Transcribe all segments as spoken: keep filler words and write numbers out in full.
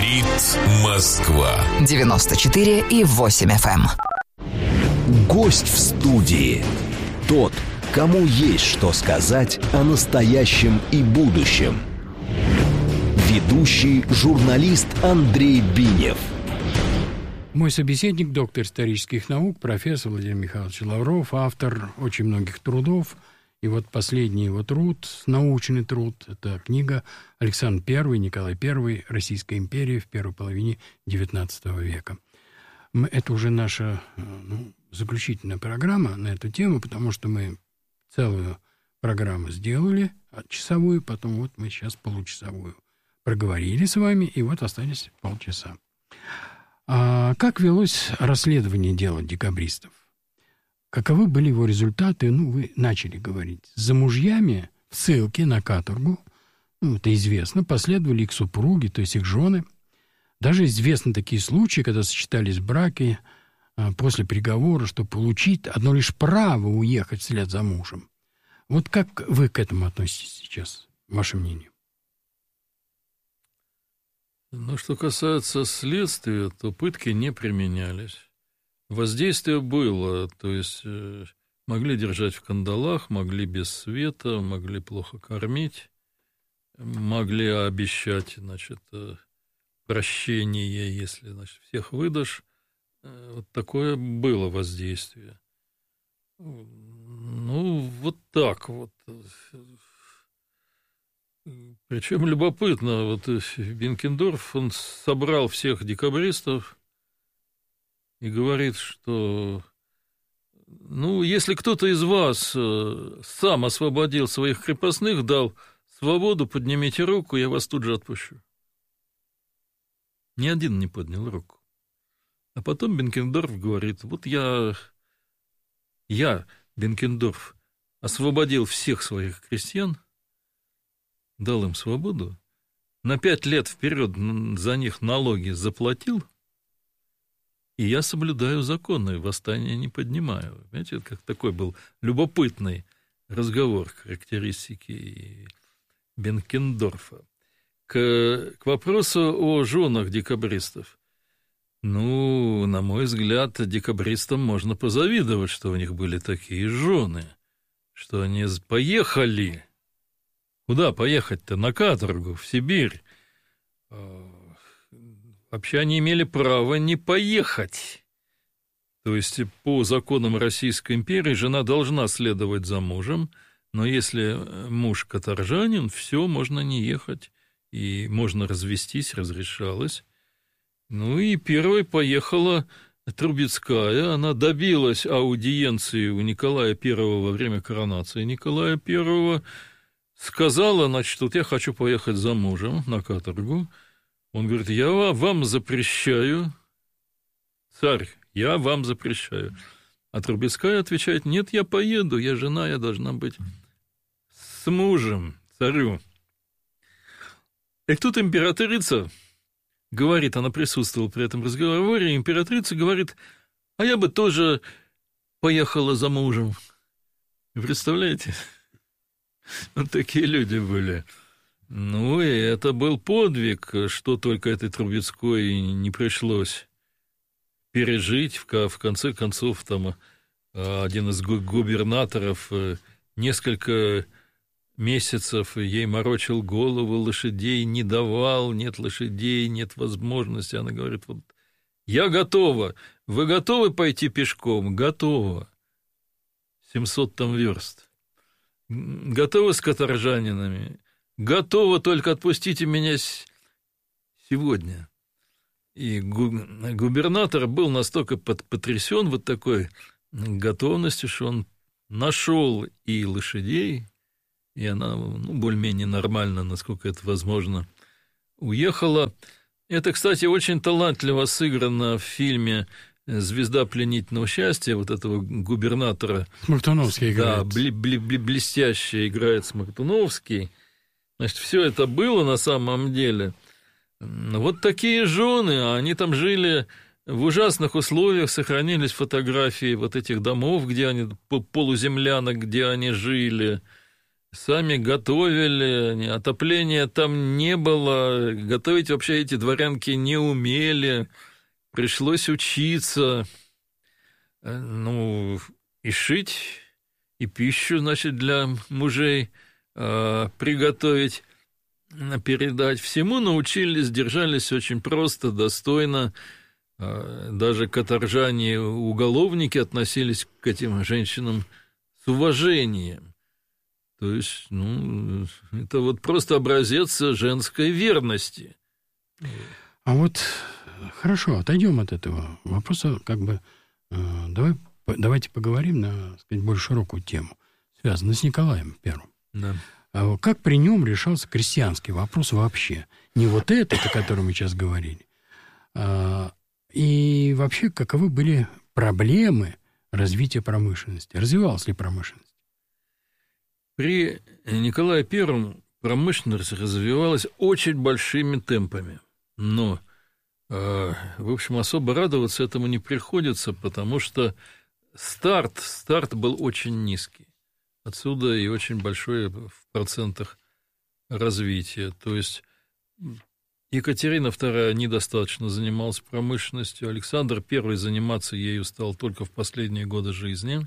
Говорит Москва. девяносто четыре и восемь эф эм. Гость в студии. Тот, кому есть что сказать о настоящем и будущем. Ведущий журналист Андрей Бинев. Мой собеседник, доктор исторических наук, профессор Владимир Михайлович Лавров, автор очень многих трудов. И вот последний его труд, научный труд, это книга «Александр Первый, Николай Первый. Российская империя в первой половине девятнадцатого века». Это уже наша ну, заключительная программа на эту тему, потому что мы целую программу сделали, часовую, потом вот мы сейчас получасовую проговорили с вами, и вот остались полчаса. А как велось расследование дела декабристов? Каковы были его результаты? Ну, вы начали говорить. За мужьями в ссылке на каторгу, ну, это известно, последовали их супруги, то есть их жены. Даже известны такие случаи, когда сочетались браки а, после приговора, чтобы получить одно лишь право уехать вслед за мужем. Вот как вы к этому относитесь сейчас, ваше мнение? Ну, что касается следствия, то пытки не применялись. Воздействие было, то есть э, могли держать в кандалах, могли без света, могли плохо кормить, могли обещать, значит, э, прощение, если, значит, всех выдашь. Э, вот такое было воздействие. Ну, вот так вот. Причем любопытно, вот Бенкендорф, он собрал всех декабристов и говорит, что, ну, если кто-то из вас сам освободил своих крепостных, дал свободу, поднимите руку, я вас тут же отпущу. Ни один не поднял руку. А потом Бенкендорф говорит, вот я, я, Бенкендорф, освободил всех своих крестьян, дал им свободу, на пять лет вперед за них налоги заплатил, и я соблюдаю законы, восстание не поднимаю. Понимаете, это как такой был любопытный разговор, характеристики Бенкендорфа. К, к вопросу о женах декабристов. Ну, на мой взгляд, декабристам можно позавидовать, что у них были такие жены, что они поехали. Куда поехать-то? На каторгу, в Сибирь. Вообще они имели право не поехать. То есть по законам Российской империи жена должна следовать за мужем, но если муж каторжанин, все, можно не ехать, и можно развестись, разрешалось. Ну и первой поехала Трубецкая, она добилась аудиенции у Николая Первого во время коронации Николая Первого, сказала, значит, вот я хочу поехать за мужем на каторгу. Он говорит, я вам запрещаю, царь, я вам запрещаю. А Трубецкая отвечает, нет, я поеду, я жена, я должна быть с мужем, царю. И тут императрица говорит, она присутствовала при этом разговоре, императрица говорит, а я бы тоже поехала за мужем. Представляете? Вот такие люди были. Ну, и это был подвиг, что только этой Трубецкой не пришлось пережить. В конце концов, там один из губернаторов несколько месяцев ей морочил голову, лошадей не давал, нет лошадей, нет возможности. Она говорит, вот я готова, вы готовы пойти пешком? Готова. семьсот там верст. Готовы с каторжанинами? Готово, только отпустите меня сегодня. И губернатор был настолько потрясен вот такой готовностью, что он нашел и лошадей, и она, ну, более-менее нормально, насколько это возможно, уехала. Это, кстати, очень талантливо сыграно в фильме «Звезда пленительного счастья», вот этого губернатора. Смоктуновский играет. Да, бли- бли- бли- блестяще играет Смоктуновский. Значит, все это было на самом деле. Вот такие жены, они там жили в ужасных условиях, сохранились фотографии вот этих домов, где они, полуземлянок, где они жили. сами готовили, отопления там не было, готовить вообще эти дворянки не умели, пришлось учиться, ну, и шить, и пищу, значит, для мужей э, приготовить, передать. Всему научились, держались очень просто, достойно. Э, даже каторжане, уголовники относились к этим женщинам с уважением. То есть, ну, это вот просто образец женской верности. А вот хорошо, отойдем от этого вопроса, как бы, э, давай, давайте поговорим на, так сказать, более широкую тему, связанную с Николаем Первым. Да. А как при нем решался крестьянский вопрос вообще? Не вот этот, о котором мы сейчас говорили, а, и вообще, каковы были проблемы развития промышленности? Развивалась ли промышленность? При Николае Первом промышленность развивалась очень большими темпами, но, э, в общем, особо радоваться этому не приходится, потому что старт, старт был очень низкий. Отсюда и очень большое в процентах развитие. То есть Екатерина Вторая недостаточно занималась промышленностью, Александр Первый заниматься ею стал только в последние годы жизни.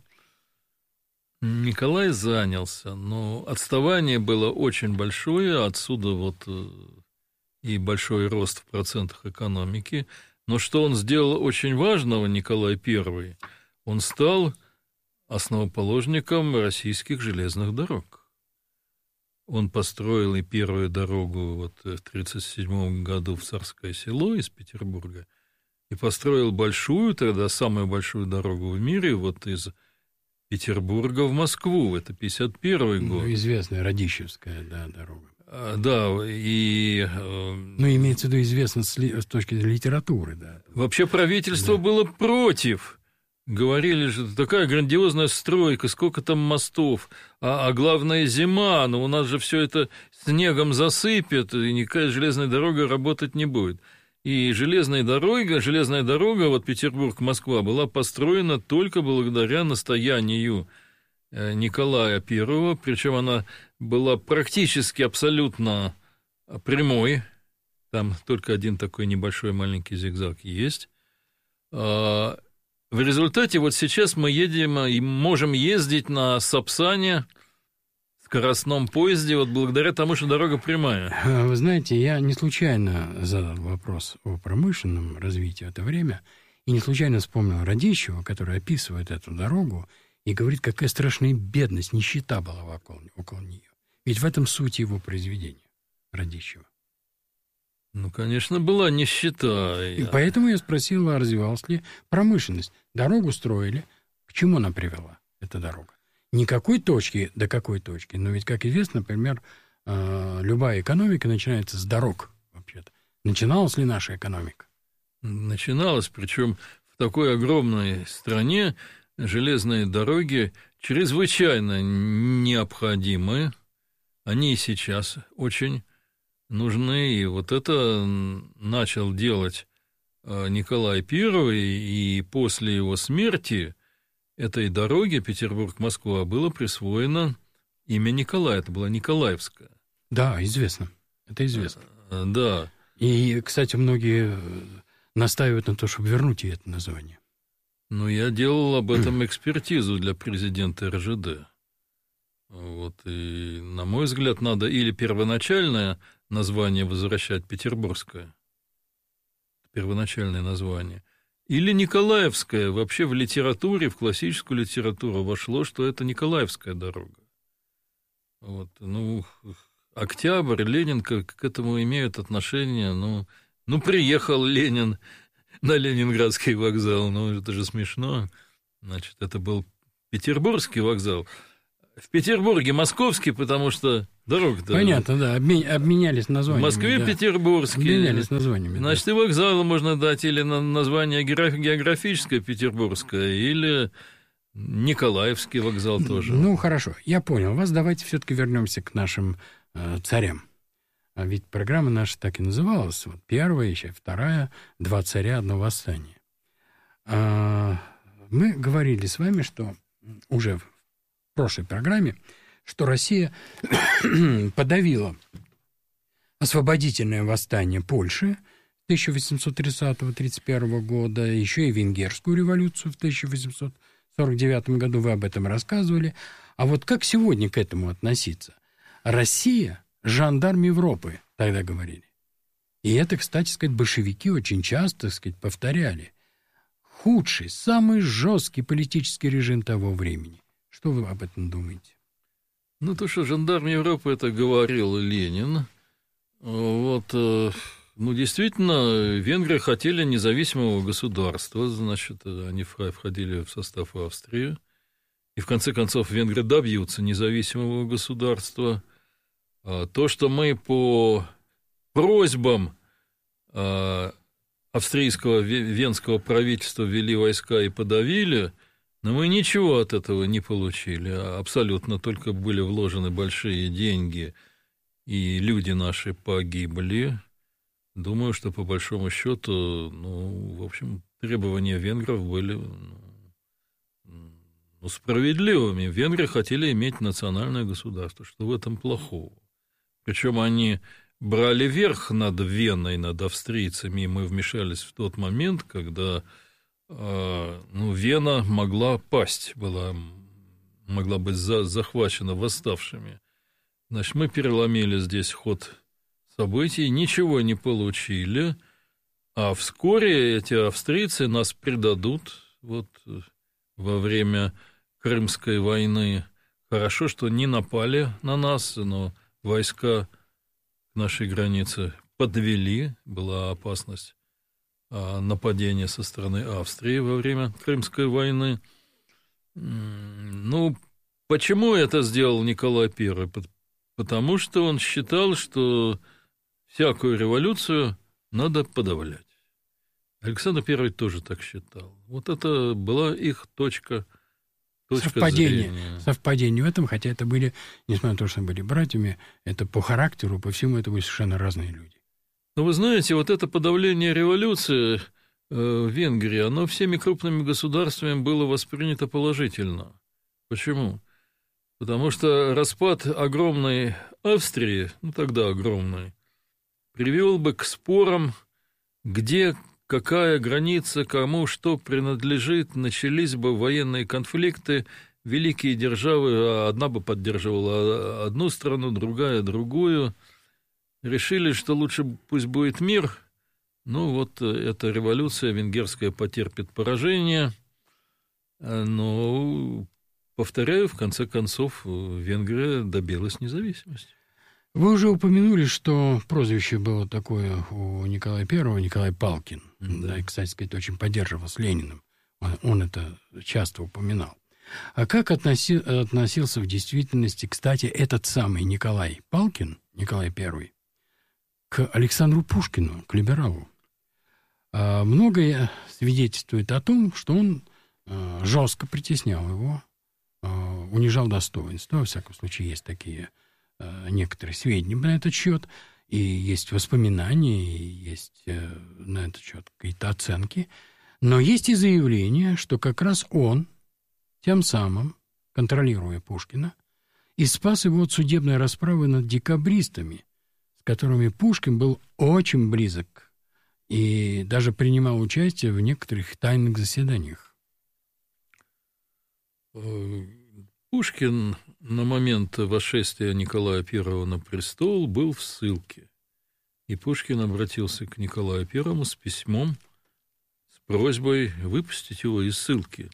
Николай занялся, но отставание было очень большое, отсюда вот и большой рост в процентах экономики. Но что он сделал очень важного, Николай Первый, он стал основоположником российских железных дорог. Он построил и первую дорогу вот в тридцать седьмом году в Царское Село из Петербурга, и построил большую, тогда самую большую дорогу в мире, вот из Петербурга в Москву, это пятьдесят первый год. Ну, известная Радищевская, да, дорога. А, да, и... Ну, имеется в виду известно с, ли, с точки зрения литературы, да. Вообще правительство да. было против. Говорили, что такая грандиозная стройка, сколько там мостов, а, а главное зима, но у нас же все это снегом засыпет, и никакая железная дорога работать не будет. И железная дорога, железная дорога, вот Петербург-Москва, была построена только благодаря настоянию Николая Первого, причем она была практически абсолютно прямой, там только один такой небольшой маленький зигзаг есть. В результате вот сейчас мы едем и можем ездить на Сапсане, скоростном поезде, вот благодаря тому, что дорога прямая. Вы знаете, я не случайно задал вопрос о промышленном развитии в это время, и не случайно вспомнил Радищева, который описывает эту дорогу и говорит, какая страшная бедность, нищета была около, около нее. Ведь в этом суть его произведения, Радищева. Ну, конечно, была нищета. И поэтому я спросил, а развивалась ли промышленность. Дорогу строили. К чему она привела, эта дорога? Не какой точки до какой точки, но ведь, как известно, например, любая экономика начинается с дорог, вообще-то. Начиналась ли наша экономика? Начиналась, причем в такой огромной стране железные дороги чрезвычайно необходимы. Они и сейчас очень нужны, и вот это начал делать Николай Первый, и после его смерти этой дороге Петербург-Москва было присвоено имя Николая, это была Николаевская. Да, известно, это известно. Да. И, кстати, многие настаивают на том, чтобы вернуть ей это название. Ну, я делал об этом экспертизу для президента эр жэ дэ. Вот, и, на мой взгляд, надо или первоначальное название возвращать Петербургское, первоначальное название, или Николаевская. Вообще в литературе, в классическую литературу вошло, что это Николаевская дорога. Вот, ну, Октябрь, Ленин к, к этому имеют отношение. Ну, ну, приехал Ленин на Ленинградский вокзал, ну, это же смешно. Значит, это был Петербургский вокзал. В Петербурге московский, потому что дорога-то... Понятно, да, обмен, обменялись названиями. В Москве да. Петербургский. Обменялись названиями. Значит, да. и вокзалу можно дать или на название географическое Петербургское, или Николаевский вокзал тоже. Ну, хорошо, я понял вас. Давайте все-таки вернемся к нашим э, царям. А ведь программа наша так и называлась. Вот первая, еще вторая, два царя, одно восстание. А, мы говорили с вами, что уже в прошлой программе, что Россия подавила освободительное восстание Польши тысяча восемьсот тридцатого — тридцать первого года, еще и Венгерскую революцию в тысяча восемьсот сорок девятом году, вы об этом рассказывали. А вот как сегодня к этому относиться? Россия – жандарм Европы, тогда говорили. И это, кстати сказать, большевики очень часто, так сказать, повторяли. Худший, самый жесткий политический режим того времени. Что вы об этом думаете? Ну, то, что жандарм Европы, это говорил Ленин. Вот, ну, действительно, венгры хотели независимого государства, значит, они входили в состав Австрии, и в конце концов венгры добьются независимого государства. То, что мы по просьбам австрийского венского правительства ввели войска и подавили, но мы ничего от этого не получили, абсолютно, только были вложены большие деньги, и люди наши погибли. Думаю, что по большому счету, ну, в общем, требования венгров были ну, справедливыми. Венгры хотели иметь национальное государство, что в этом плохого. Причем они брали верх над Веной, над австрийцами, и мы вмешались в тот момент, когда э, ну, Вена могла пасть, была, могла быть за, захвачена восставшими. Значит, мы переломили здесь ход событий, ничего не получили, а вскоре эти австрийцы нас предадут вот, во время Крымской войны. Хорошо, что не напали на нас, но войска к нашей границе подвели, была опасность нападения со стороны Австрии во время Крымской войны. Ну, почему это сделал Николай Первый? Потому что он считал, что всякую революцию надо подавлять. Александр Первый тоже так считал. Вот это была их точка, точка совпадение, зрения. Совпадение в этом, хотя это были, несмотря на то, что они были братьями, это по характеру, по всему это были совершенно разные люди. Но вы знаете, вот это подавление революции в Венгрии, оно всеми крупными государствами было воспринято положительно. Почему? Потому что распад огромной Австрии, ну тогда огромной, привел бы к спорам, где какая граница, кому что принадлежит, начались бы военные конфликты, великие державы, одна бы поддерживала одну страну, другая другую, решили, что лучше пусть будет мир, ну вот эта революция венгерская потерпит поражение, но, повторяю, в конце концов, Венгрия добилась независимости. Вы уже упомянули, что прозвище было такое у Николая Первого, Николай Палкин. Да. Да, и, кстати сказать, очень поддерживал с Лениным. Он, он это часто упоминал. А как относи, относился в действительности, кстати, этот самый Николай Палкин, Николай Первый, к Александру Пушкину, к либералу? А, многое свидетельствует о том, что он а, жестко притеснял его, а, унижал достоинство. Во всяком случае, есть такие некоторые сведения на этот счет, и есть воспоминания, и есть на этот счет какие-то оценки, но есть и заявление, что как раз он, тем самым, контролируя Пушкина, и спас его от судебной расправы над декабристами, с которыми Пушкин был очень близок и даже принимал участие в некоторых тайных заседаниях. Пушкин на момент восшествия Николая Первого на престол был в ссылке. И Пушкин обратился к Николаю Первому с письмом с просьбой выпустить его из ссылки.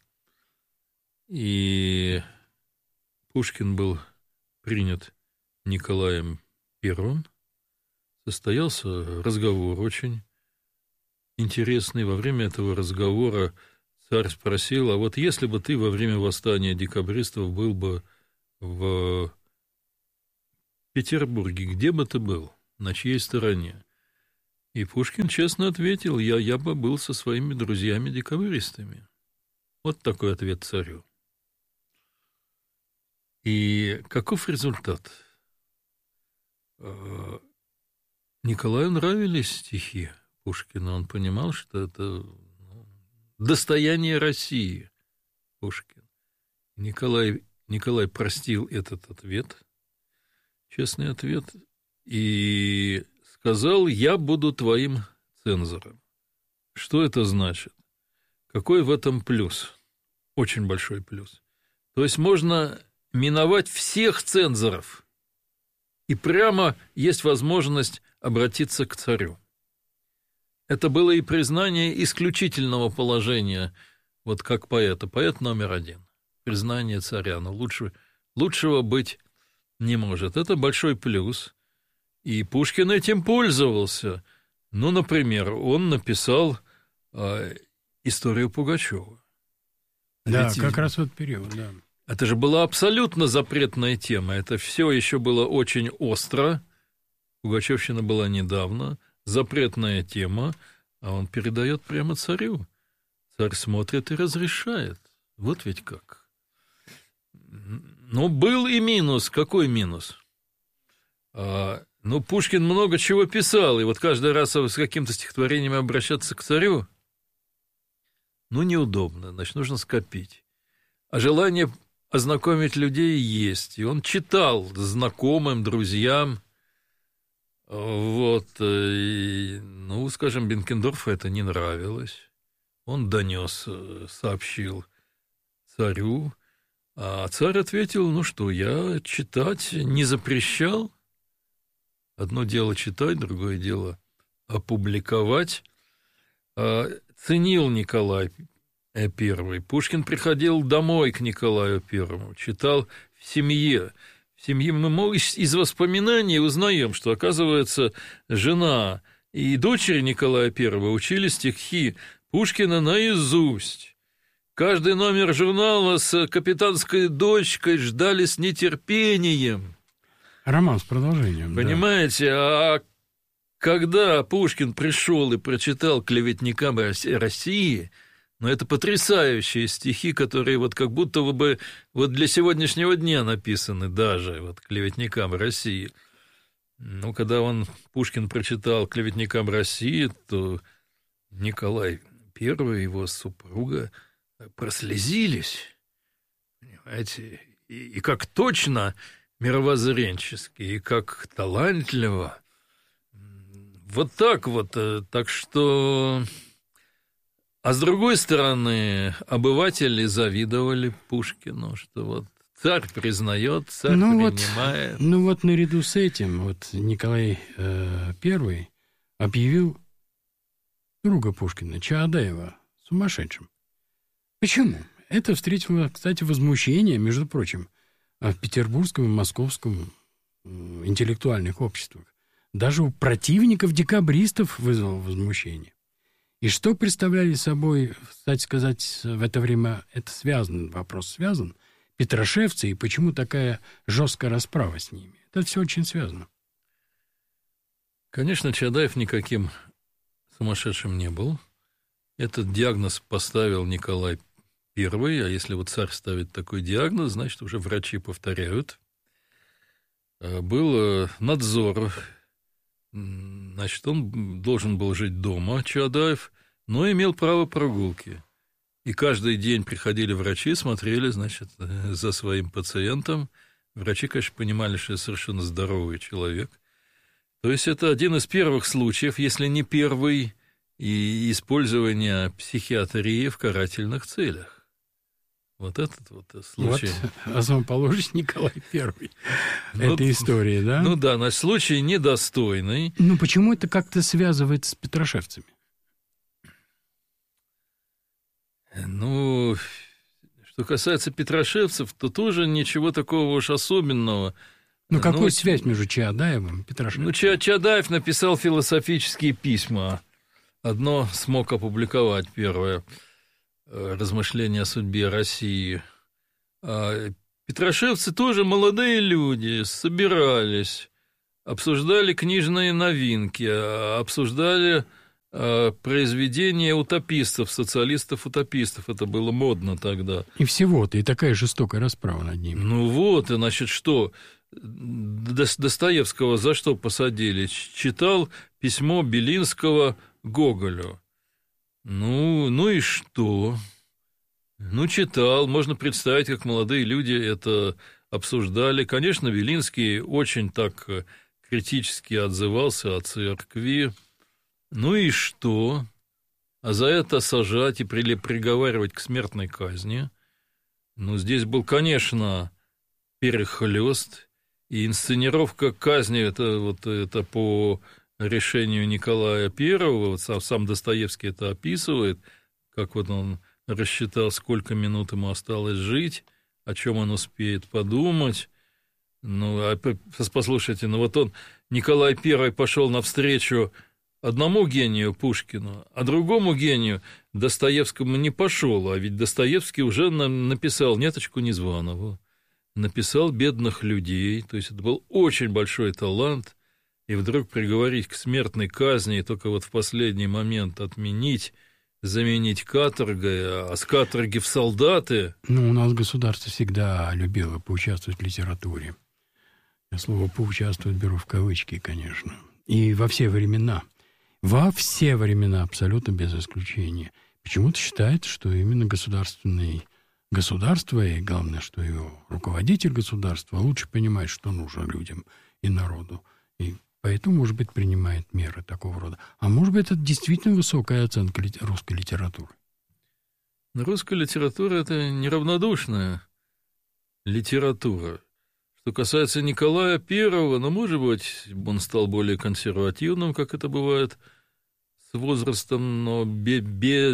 И Пушкин был принят Николаем Первым. Состоялся разговор очень интересный. Во время этого разговора царь спросил: а вот если бы ты во время восстания декабристов был бы в Петербурге, где бы ты был, на чьей стороне? И Пушкин честно ответил: я, я бы был со своими друзьями-декабристами. Вот такой ответ царю. И каков результат? Николаю нравились стихи Пушкина. Он понимал, что это достояние России, Пушкин. Николай Николай простил этот ответ, честный ответ, и сказал: «Я буду твоим цензором». Что это значит? Какой в этом плюс? Очень большой плюс. То есть можно миновать всех цензоров, и прямо есть возможность обратиться к царю. Это было и признание исключительного положения, вот как поэта, поэт номер один. Признание царя, но лучше, лучшего быть не может. Это большой плюс, и Пушкин этим пользовался. Ну, например, он написал э, историю Пугачева. Да, Ведь как раз в этот период, да. Это же была абсолютно запретная тема. Это все еще было очень остро. Пугачевщина была недавно. Запретная тема. А он передает прямо царю. Царь смотрит и разрешает. Вот ведь как. Но был и минус. Какой минус? А, ну, Пушкин много чего писал. И вот каждый раз с каким-то стихотворением обращаться к царю, ну, неудобно. Значит, нужно скопить. А желание ознакомить людей есть. И он читал знакомым, друзьям. Вот. И, ну, скажем, Бенкендорфу это не нравилось. Он донес, сообщил царю. А царь ответил: ну что, я читать не запрещал. Одно дело читать, другое дело опубликовать. Ценил Николай Первый. Пушкин приходил домой к Николаю Первому, читал в семье. В семье мы из воспоминаний узнаем, что, оказывается, жена и дочери Николая Первого учили стихи Пушкина наизусть. Каждый номер журнала с капитанской дочкой ждали с нетерпением. Роман с продолжением. Понимаете, да. А когда Пушкин пришел и прочитал «Клеветникам России», ну, это потрясающие стихи, которые вот как будто бы вот для сегодняшнего дня написаны даже, вот «Клеветникам России». Ну, когда он, Пушкин, прочитал «Клеветникам России», то Николай Первый и его супруга прослезились, понимаете, и, и как точно мировоззренчески, и как талантливо. Вот так вот, так что... А с другой стороны, обыватели завидовали Пушкину, что вот царь признает, царь ну принимает. Вот, ну вот наряду с этим вот Николай э, Первый объявил друга Пушкина, Чаадаева, сумасшедшим. Почему? Это встретило, кстати, возмущение, между прочим, в петербургском и московском интеллектуальных обществах. Даже у противников декабристов вызвало возмущение. И что представляли собой, кстати сказать, в это время, это связан, вопрос связан, петрошевцы, и почему такая жесткая расправа с ними? Это все очень связано. Конечно, Чаадаев никаким сумасшедшим не был. Этот диагноз поставил Николай Первый, а если вот царь ставит такой диагноз, значит, уже врачи повторяют. Был надзор. Значит, он должен был жить дома, Чаадаев, но имел право прогулки. И каждый день приходили врачи, смотрели, значит, за своим пациентом. Врачи, конечно, понимали, что это совершенно здоровый человек. То есть это один из первых случаев, если не первый, и использования психиатрии в карательных целях. Вот этот вот случай. Вот основоположник Николай Первый. Ну, этой истории, да? Ну да, значит, случай недостойный. Ну почему это как-то связывается с петрошевцами? Ну, что касается петрошевцев, то тоже ничего такого уж особенного. Ну, какая ну, связь между Чаадаевым и Петрошевцем? Ну, Чаадаев написал философические письма. Одно смог опубликовать, первое. Размышления о судьбе России. А петрошевцы тоже молодые люди, собирались, обсуждали книжные новинки, обсуждали произведения утопистов, социалистов-утопистов. Это было модно тогда. И всего-то, и такая жестокая расправа над ними. Ну вот, и значит, что? Достоевского за что посадили? Читал письмо Белинского Гоголю. Ну, ну и что? Ну, читал. Можно представить, как молодые люди это обсуждали. Конечно, Белинский очень так критически отзывался о церкви. Ну и что? А за это сажать и приговаривать к смертной казни? Ну, здесь был, конечно, перехлёст. И инсценировка казни, это, вот, это по решению Николая Первого, вот сам, сам Достоевский это описывает, как вот он рассчитал, сколько минут ему осталось жить, о чем он успеет подумать. Ну, а, послушайте, ну вот он, Николай Первый, пошел навстречу одному гению Пушкину, а другому гению Достоевскому не пошел, а ведь Достоевский уже нам написал «Неточку Незваного», написал «Бедных людей», то есть это был очень большой талант, и вдруг приговорить к смертной казни, и только вот в последний момент отменить, заменить каторгой, а с каторги в солдаты. Ну, у нас государство всегда любило поучаствовать в литературе. Я слово «поучаствовать» беру в кавычки, конечно. И во все времена. Во все времена, абсолютно без исключения. Почему-то считается, что именно государственный государство, и главное, что его руководитель государства лучше понимает, что нужно людям и народу. И поэтому, может быть, принимает меры такого рода. А может быть, это действительно высокая оценка русской литературы. Русская литература – это неравнодушная литература. Что касается Николая Первого, ну, может быть, он стал более консервативным, как это бывает с возрастом, но, бе- бе-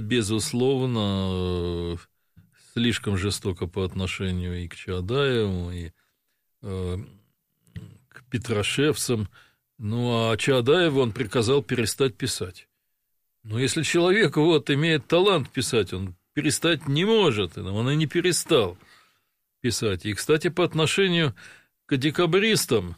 безусловно, слишком жестоко по отношению и к Чаадаеву, и э, к петрошевцам. Ну, а Чаадаеву он приказал перестать писать. Но если человек вот имеет талант писать, он перестать не может, он и не перестал писать. И, кстати, по отношению к декабристам,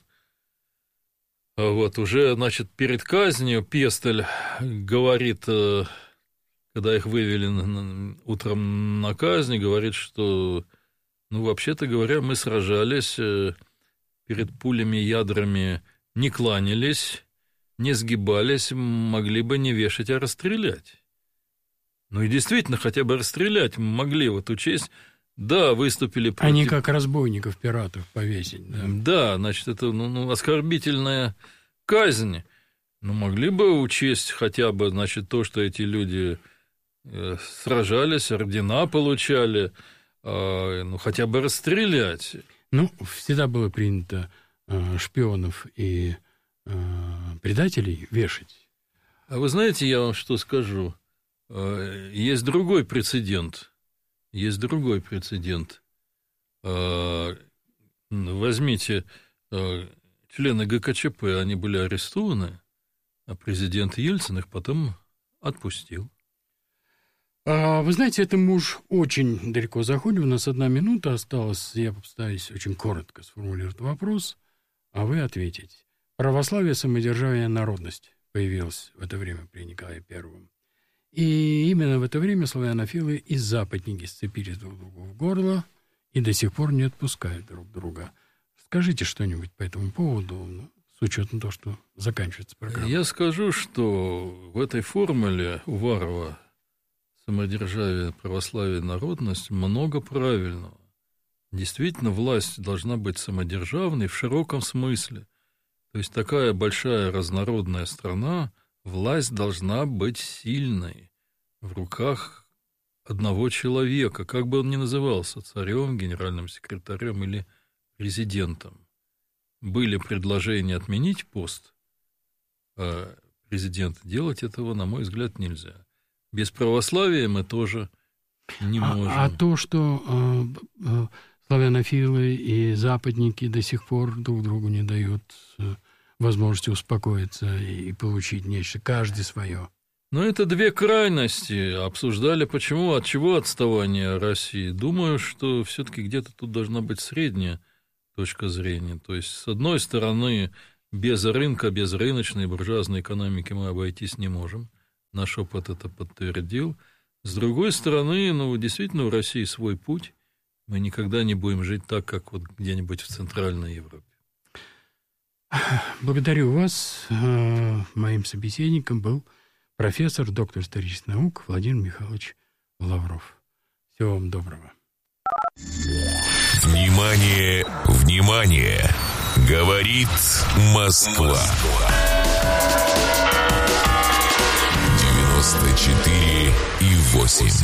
вот уже, значит, перед казнью Пестель говорит, когда их вывели утром на казнь, говорит, что, ну, вообще-то говоря, мы сражались перед пулями, ядрами, не кланялись, не сгибались, могли бы не вешать, а расстрелять. Ну и действительно, хотя бы расстрелять могли, вот учесть, да, выступили против... Они как разбойников, пиратов повесить. Да, да, значит, это ну, ну, оскорбительная казнь. Ну, могли бы учесть хотя бы, значит, то, что эти люди э, сражались, ордена получали, э, ну, хотя бы расстрелять. Ну, всегда было принято э, шпионов и э, предателей вешать. А вы знаете, я вам что скажу? Э, есть другой прецедент. Есть другой прецедент. Э, возьмите, э, члены ГКЧП, они были арестованы, а президент Ельцин их потом отпустил. А, вы знаете, это мы уж очень далеко заходим. У нас одна минута осталась. Я попытаюсь очень коротко сформулировать вопрос, а вы ответите. Православие, самодержавие, народность появилось в это время при Николае Первом. И именно в это время славянофилы и западники сцепились друг другу в горло и до сих пор не отпускают друг друга. Скажите что-нибудь по этому поводу, ну, с учетом того, что заканчивается программа. Я скажу, что в этой формуле Уварова самодержавие, православие, народность много правильного. Действительно, власть должна быть самодержавной в широком смысле. То есть такая большая разнородная страна, власть должна быть сильной в руках одного человека, как бы он ни назывался, царем, генеральным секретарем или президентом. Были предложения отменить пост, а президента делать этого, на мой взгляд, нельзя. Без православия мы тоже не а, можем. А то, что э, э, славянофилы и западники до сих пор друг другу не дают э, возможности успокоиться и, и получить нечто, каждый свое. Но это две крайности. Обсуждали, почему, от чего отставание России. Думаю, что все-таки где-то тут должна быть средняя точка зрения. То есть, с одной стороны, без рынка, без рыночной буржуазной экономики мы обойтись не можем. Наш опыт это подтвердил. С другой стороны, ну, действительно, у России свой путь. Мы никогда не будем жить так, как вот где-нибудь в Центральной Европе. Благодарю вас. Моим собеседником был профессор, доктор исторических наук Владимир Михайлович Лавров. Всего вам доброго. Внимание, внимание! Говорит Москва. девяносто четыре и восемь.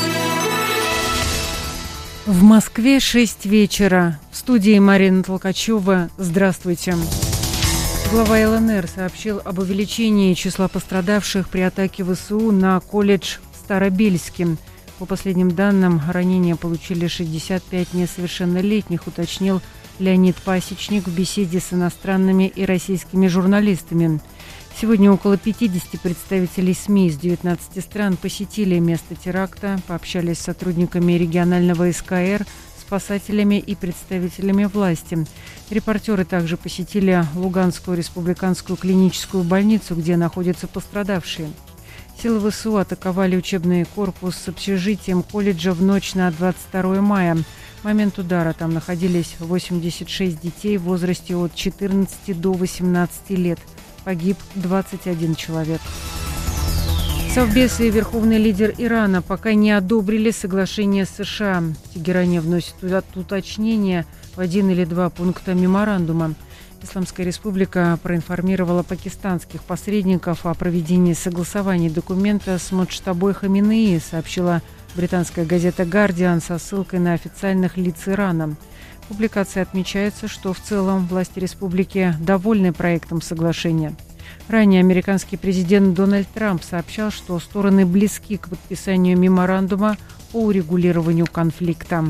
В Москве шесть вечера. В студии Марина Толкачева. Здравствуйте. Глава эл эн эр сообщил об увеличении числа пострадавших при атаке ВСУ на колледж в Старобельске. По последним данным, ранения получили шестьдесят пять несовершеннолетних, уточнил Леонид Пасечник в беседе с иностранными и российскими журналистами. Сегодня около пятьдесят представителей СМИ из девятнадцати стран посетили место теракта, пообщались с сотрудниками регионального эс ка эр, спасателями и представителями власти. Репортеры также посетили Луганскую республиканскую клиническую больницу, где находятся пострадавшие. Силы ВСУ атаковали учебный корпус с общежитием колледжа в ночь на двадцать второе мая. В момент удара там находились восемьдесят шесть детей в возрасте от четырнадцати до восемнадцати лет. Погиб двадцать один человек. Совбез и верховный лидер Ирана пока не одобрили соглашение с США. В Тегеране вносят уточнения в один или два пункта меморандума. Исламская республика проинформировала пакистанских посредников о проведении согласования документа с Муджтабой Хаминеи, сообщила британская газета «Гардиан» со ссылкой на официальных лиц Ирана. В публикации отмечается, что в целом власти республики довольны проектом соглашения. Ранее американский президент Дональд Трамп сообщал, что стороны близки к подписанию меморандума по урегулированию конфликта.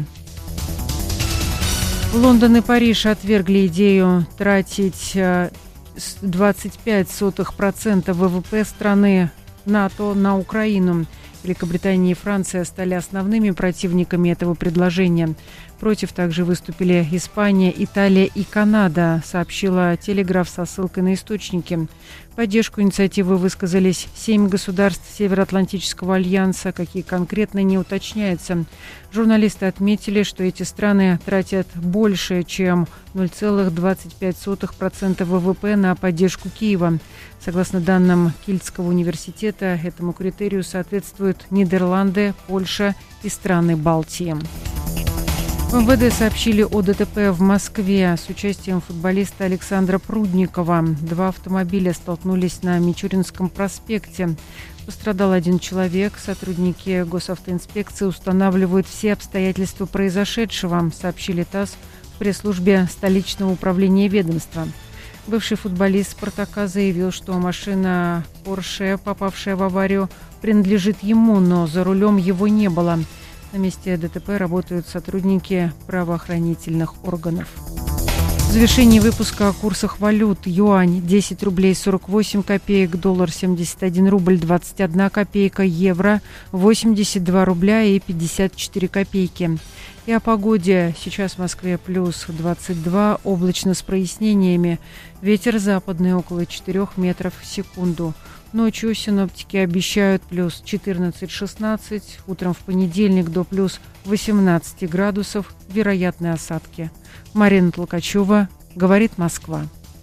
Лондон и Париж отвергли идею тратить двадцать пять сотых процента вэ вэ пэ страны НАТО на Украину. Великобритания и Франция стали основными противниками этого предложения. Против также выступили Испания, Италия и Канада, сообщила «Телеграф» со ссылкой на источники. В поддержку инициативы высказались семь государств Североатлантического альянса, какие конкретно не уточняются. Журналисты отметили, что эти страны тратят больше, чем ноль целых двадцать пять сотых процента вэ вэ пэ на поддержку Киева. Согласно данным Кильтского университета, этому критерию соответствуют Нидерланды, Польша и страны Балтии. В эм вэ дэ сообщили о дэ тэ пэ в Москве с участием футболиста Александра Прудникова. Два автомобиля столкнулись на Мичуринском проспекте. Пострадал один человек. Сотрудники госавтоинспекции устанавливают все обстоятельства произошедшего, сообщили ТАСС в пресс-службе столичного управления ведомства. Бывший футболист «Спартака» заявил, что машина «Порше», попавшая в аварию, принадлежит ему, но за рулем его не было. На месте дэ тэ пэ работают сотрудники правоохранительных органов. В завершении выпуска о курсах валют. Юань десять рублей сорок восемь копеек, доллар семьдесят один рубль двадцать одна копейка, евро восемьдесят два рубля и пятьдесят четыре копейки. И о погоде. Сейчас в Москве плюс двадцать два, облачно с прояснениями. Ветер западный около четырёх метров в секунду. Ночью синоптики обещают плюс четырнадцать-шестнадцать, утром в понедельник до плюс восемнадцати градусов, вероятны осадки. Марина Толкачева, говорит Москва.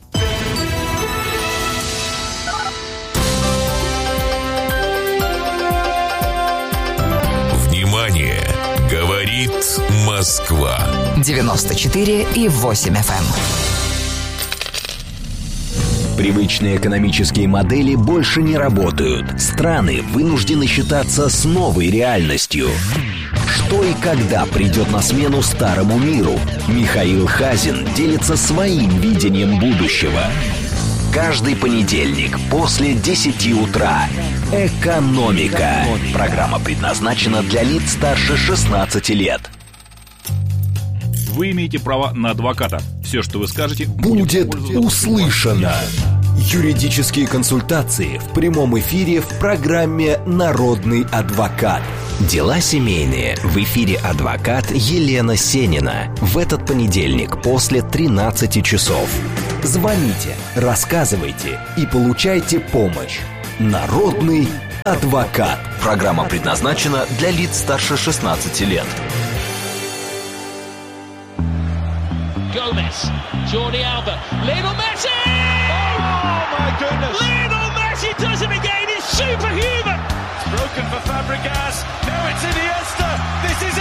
Внимание! Говорит Москва. девяносто четыре и восемь эф эм. Привычные экономические модели больше не работают. Страны вынуждены считаться с новой реальностью. Что и когда придет на смену старому миру? Михаил Хазин делится своим видением будущего. Каждый понедельник после десяти утра. «Экономика». Программа предназначена для лиц старше шестнадцати лет. Вы имеете право на адвоката. Все, что вы скажете, будет услышано. Юридические консультации в прямом эфире в программе «Народный адвокат». Дела семейные. В эфире адвокат Елена Сенина. В этот понедельник после тринадцати часов. Звоните, рассказывайте и получайте помощь. «Народный адвокат». Программа предназначена для лиц старше шестнадцати лет. Gomez, Jordi Alba, Lionel Messi! Oh my goodness! Lionel Messi does it again, he's superhuman! It's broken for Fabregas, now it's Iniesta, this is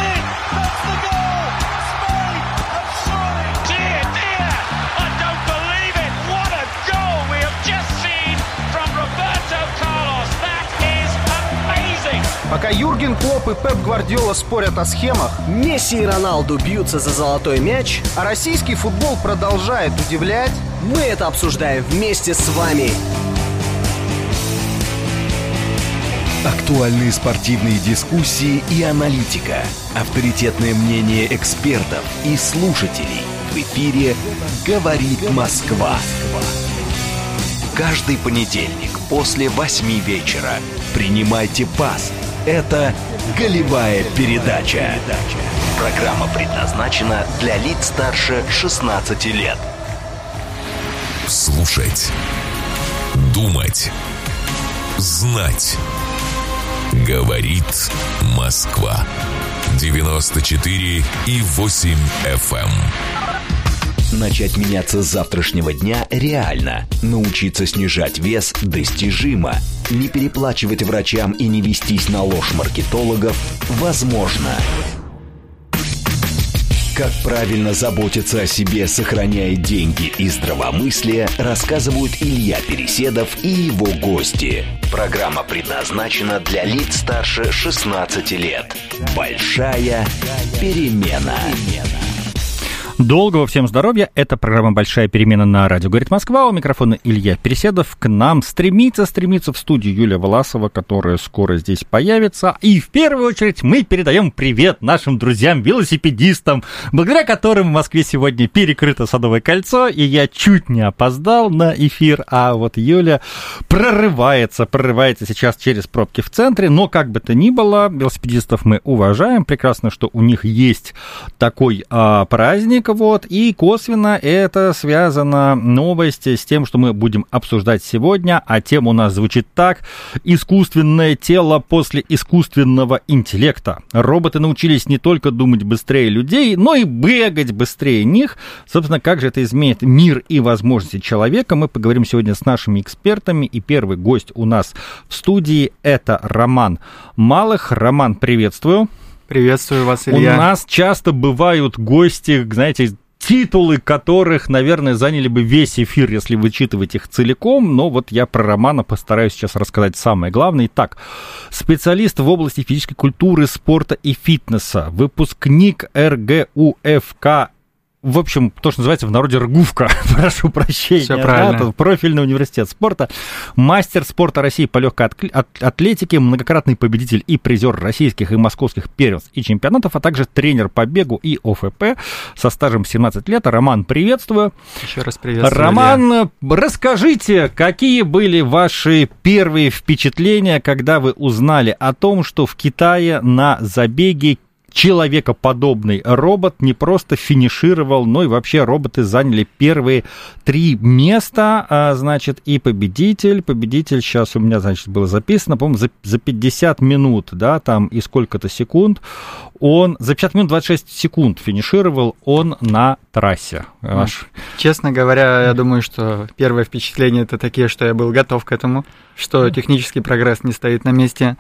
Пока Юрген Клопп и Пеп Гвардиола спорят о схемах, Месси и Роналду бьются за золотой мяч, а российский футбол продолжает удивлять, мы это обсуждаем вместе с вами. Актуальные спортивные дискуссии и аналитика. Авторитетное мнение экспертов и слушателей. В эфире «Говорит Москва». Каждый понедельник после восьми вечера принимайте пас. Это «Голевая передача». Программа предназначена для лиц старше шестнадцати лет. Слушать, думать, знать. Говорит Москва. девяносто четыре и восемь эф эм. Начать меняться с завтрашнего дня реально. Научиться снижать вес достижимо. Не переплачивать врачам и не вестись на ложь маркетологов возможно. Как правильно заботиться о себе, сохраняя деньги и здравомыслие, рассказывают Илья Переседов и его гости. Программа предназначена для лиц старше шестнадцати лет. Большая перемена. Долгого всем здоровья. Это программа «Большая перемена» на радио «Говорит Москва». У микрофона Илья Переседов. К нам стремится, стремится в студию Юлия Воласова, которая скоро здесь появится. И в первую очередь мы передаем привет нашим друзьям-велосипедистам, благодаря которым в Москве сегодня перекрыто Садовое кольцо, и я чуть не опоздал на эфир, а вот Юля прорывается, прорывается сейчас через пробки в центре. Но как бы то ни было, велосипедистов мы уважаем. Прекрасно, что у них есть такой а, праздник. Вот, и косвенно это связано новость с тем, что мы будем обсуждать сегодня, а тема у нас звучит так: искусственное тело после искусственного интеллекта. Роботы научились не только думать быстрее людей, но и бегать быстрее них. Собственно, как же это изменит мир и возможности человека, мы поговорим сегодня с нашими экспертами, и первый гость у нас в студии — это Роман Малых. Роман, приветствую. Приветствую вас, Илья. У нас часто бывают гости, знаете, титулы которых, наверное, заняли бы весь эфир, если вычитывать их целиком, но вот я про Романа постараюсь сейчас рассказать самое главное. Итак, специалист в области физической культуры, спорта и фитнеса, выпускник эр гэ у эф ка, в общем, то, что называется в народе РГУФКа, прошу прощения. Все правильно. Да, профильный университет спорта, мастер спорта России по легкой атлетике, многократный победитель и призер российских и московских первенств и чемпионатов, а также тренер по бегу и о эф пэ со стажем семнадцать лет. Роман, приветствую. Еще раз приветствую. Роман, Илья, расскажите, какие были ваши первые впечатления, когда вы узнали о том, что в Китае на забеге человекоподобный робот не просто финишировал, но и вообще роботы заняли первые три места, а, значит, и победитель, победитель, сейчас у меня, значит, было записано, по-моему, за, за пятьдесят минут, да, там и сколько-то секунд, он, за пятьдесят минут двадцать шесть секунд финишировал он на трассе. Ну, честно говоря, я думаю, что первые впечатления это такие, что я был готов к этому, что технический прогресс не стоит на месте.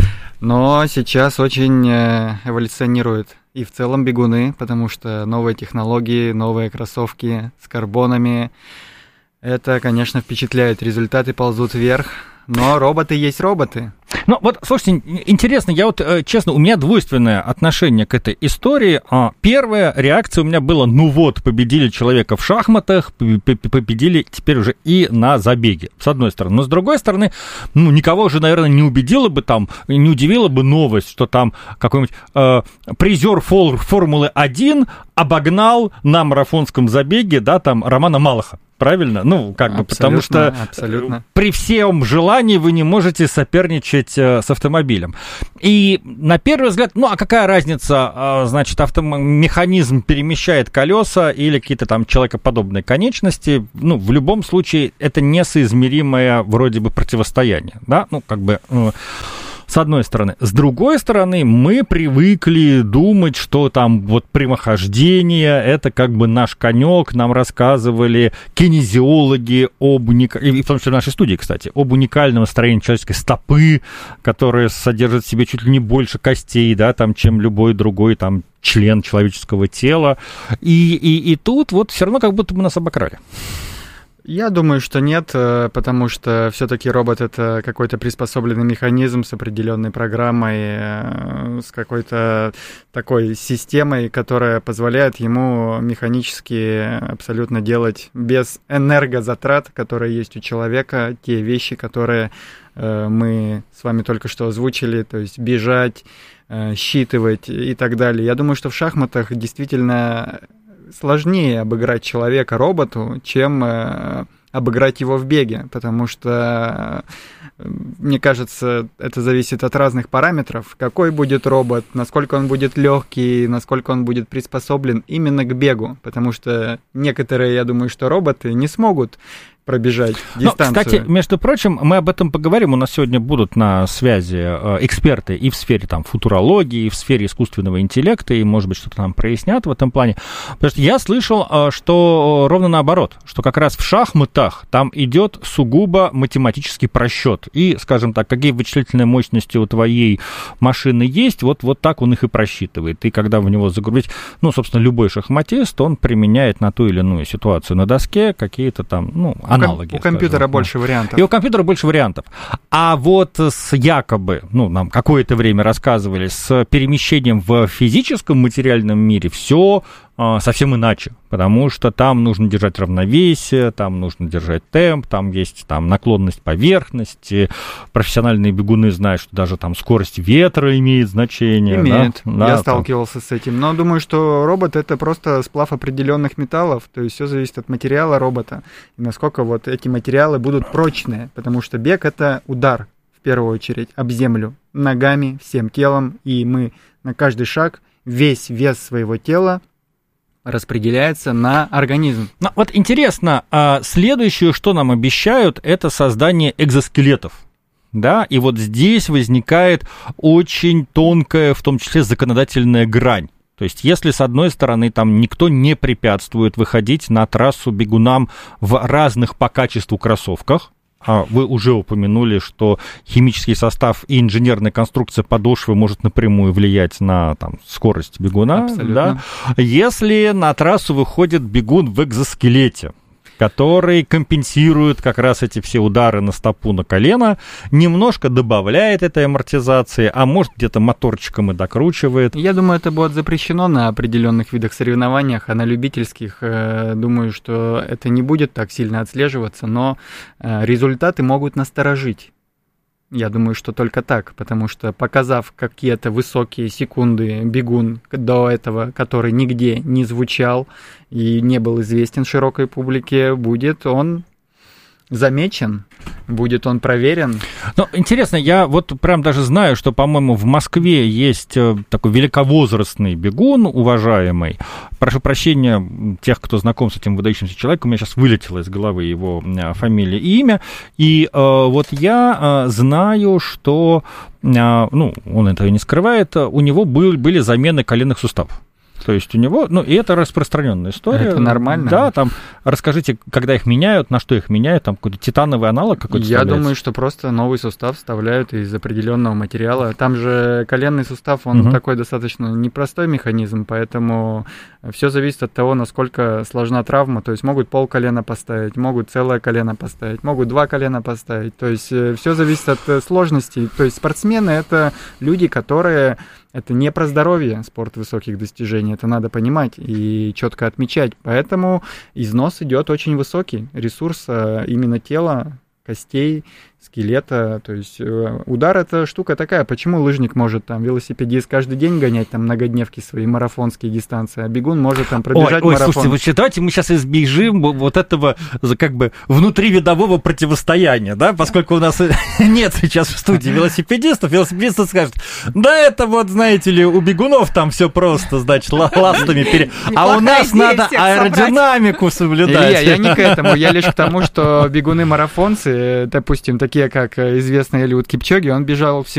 Но сейчас очень эволюционируют и в целом бегуны, потому что новые технологии, новые кроссовки с карбонами, это, конечно, впечатляет. Результаты ползут вверх, но роботы есть роботы. Ну, вот, слушайте, интересно, я вот, честно, у меня двойственное отношение к этой истории. Первая реакция у меня была: ну вот, победили человека в шахматах, победили теперь уже и на забеге, с одной стороны. Но с другой стороны, ну, никого же, наверное, не убедила бы там, не удивила бы новость, что там какой-нибудь э, призер Формулы один обогнал на марафонском забеге, да, там, Романа Малыха. Правильно? Ну, как бы, абсолютно, потому что абсолютно. При всем желании вы не можете соперничать с автомобилем. И на первый взгляд, ну, а какая разница, значит, автомеханизм перемещает колеса или какие-то там человекоподобные конечности? Ну, в любом случае, это несоизмеримое вроде бы противостояние, да? Ну, как бы... С одной стороны. С другой стороны, мы привыкли думать, что там вот прямохождение, это как бы наш конек. Нам рассказывали кинезиологи об уник... и в том числе в нашей студии, кстати, об уникальном строении человеческой стопы, которое содержит в себе чуть ли не больше костей, да, там, чем любой другой там член человеческого тела. И, и, и тут вот все равно как будто бы нас обокрали. Я думаю, что нет, потому что все-таки робот — это какой-то приспособленный механизм с определенной программой, с какой-то такой системой, которая позволяет ему механически абсолютно делать без энергозатрат, которые есть у человека, те вещи, которые мы с вами только что озвучили, то есть бежать, считывать и так далее. Я думаю, что в шахматах действительно сложнее обыграть человека роботу, чем э, обыграть его в беге, потому что, э, мне кажется, это зависит от разных параметров. Какой будет робот, насколько он будет легкий, насколько он будет приспособлен именно к бегу, потому что некоторые, я думаю, что роботы не смогут пробежать дистанцию. Но, кстати, между прочим, мы об этом поговорим. У нас сегодня будут на связи эксперты и в сфере там, футурологии, и в сфере искусственного интеллекта, и, может быть, что-то нам прояснят в этом плане. Потому что я слышал, что ровно наоборот, что как раз в шахматах там идет сугубо математический просчет. И, скажем так, какие вычислительные мощности у твоей машины есть, вот, вот так он их и просчитывает. И когда в него загрузить, ну, собственно, любой шахматист, он применяет на ту или иную ситуацию на доске какие-то там, ну, аналоги. У компьютера скажем, больше да. вариантов. И у компьютера больше вариантов. А вот с якобы, ну, нам какое-то время рассказывали, с перемещением в физическом материальном мире все а, совсем иначе, потому что там нужно держать равновесие, там нужно держать темп, там есть там наклонность поверхности. Профессиональные бегуны знают, что даже там скорость ветра имеет значение. Имеет. Да? Я Да, сталкивался там с этим. Но думаю, что робот — это просто сплав определенных металлов, то есть все зависит от материала робота, и насколько вот эти материалы будут прочные, потому что бег — это удар, в первую очередь, об землю, ногами, всем телом, и мы на каждый шаг весь вес своего тела распределяется на организм. Ну, вот интересно, а следующее, что нам обещают, это создание экзоскелетов. Да, и вот здесь возникает очень тонкая, в том числе, законодательная грань. То есть, если, с одной стороны, там никто не препятствует выходить на трассу бегунам в разных по качеству кроссовках, а вы уже упомянули, что химический состав и инженерная конструкция подошвы может напрямую влиять на там, скорость бегуна. Да? Если на трассу выходит бегун в экзоскелете, который компенсирует как раз эти все удары на стопу, на колено, немножко добавляет этой амортизации, а может где-то моторчиком и докручивает. Я думаю, это будет запрещено на определенных видах соревнованиях, а на любительских, э, думаю, что это не будет так сильно отслеживаться, но э, результаты могут насторожить. Я думаю, что только так, потому что, показав какие-то высокие секунды, бегун до этого, который нигде не звучал и не был известен широкой публике, будет он замечен, будет он проверен. Ну, интересно, я вот прям даже знаю, что, по-моему, в Москве есть такой великовозрастный бегун, уважаемый. Прошу прощения тех, кто знаком с этим выдающимся человеком, у меня сейчас вылетело из головы его фамилия и имя. И э, вот я э, знаю, что, э, ну, он этого не скрывает, у него был, были замены коленных суставов. То есть у него, ну, и это распространенная история. Это нормально. Да, там, расскажите, когда их меняют, на что их меняют, там какой-то титановый аналог какой-то Я вставляется? думаю, что просто новый сустав вставляют из определенного материала. Там же коленный сустав, он угу. такой достаточно непростой механизм, поэтому все зависит от того, насколько сложна травма. То есть могут полколена поставить, могут целое колено поставить, могут два колена поставить. То есть все зависит от сложности. То есть спортсмены — это люди, которые... Это не про здоровье, спорт высоких достижений, это надо понимать и четко отмечать. Поэтому износ идет очень высокий, ресурс именно тела, костей, скелета. То есть удар — это штука такая. Почему лыжник может, там, велосипедист каждый день гонять там многодневки свои марафонские дистанции, а бегун может там пробежать ой, ой, марафон? Слушайте, вы давайте мы сейчас избежим вот этого как бы внутривидового противостояния, да, поскольку у нас нет сейчас в студии велосипедистов, велосипедисты скажут, да это вот, знаете ли, у бегунов там все просто, значит, ластами пере... А у нас надо аэродинамику соблюдать. Илья, я не к этому, я лишь к тому, что бегуны-марафонцы, допустим, такие как известный Элиуд Кипчоги, он бежал всего